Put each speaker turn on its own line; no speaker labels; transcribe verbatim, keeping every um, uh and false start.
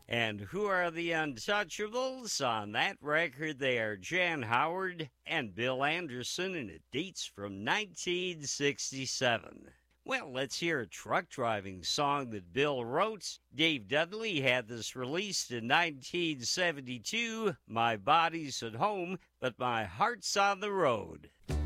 And who are the Untouchables? On that record, they are Jan Howard and Bill Anderson, and it dates from nineteen sixty-seven. Well, let's hear a truck driving song that Bill wrote. Dave Dudley had this released in nineteen seventy-two, My Body's at Home, but My Heart's on the Road.